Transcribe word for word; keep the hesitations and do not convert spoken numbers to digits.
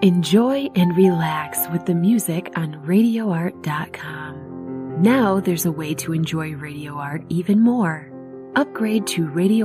Enjoy and relax with the music on radio art dot com. Now there's a way to enjoy Radio Art even more. Upgrade to Radio